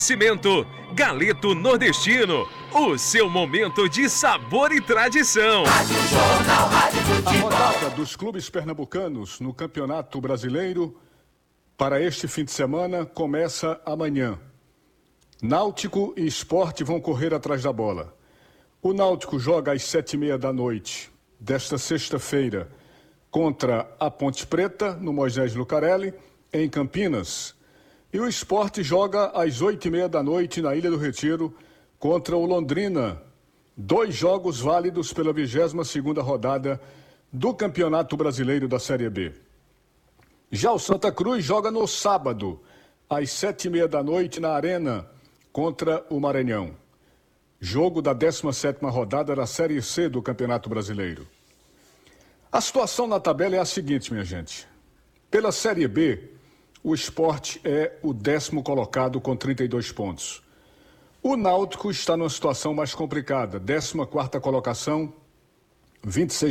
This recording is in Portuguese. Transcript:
Cimento Galeto Nordestino, o seu momento de sabor e tradição. Rádio Jornal, Rádio A Futebol. rodada dos clubes pernambucanos no Campeonato Brasileiro para este fim de semana começa amanhã. Náutico e Sport vão correr atrás da bola. O Náutico joga às 7h30 da noite desta sexta-feira contra a Ponte Preta, no Moisés Lucarelli, em Campinas. E o Sport joga às 8h30 da noite na Ilha do Retiro contra o Londrina. 2 jogos válidos pela 22ª rodada do Campeonato Brasileiro da Série B. Já o Santa Cruz joga no sábado, às 7h30 da noite na Arena contra o Maranhão. Jogo da 17ª rodada da Série C do Campeonato Brasileiro. A situação na tabela é a seguinte, minha gente. Pela Série B, o Sport é o 10º colocado com 32 pontos. O Náutico está numa situação mais complicada, 14ª colocação, 26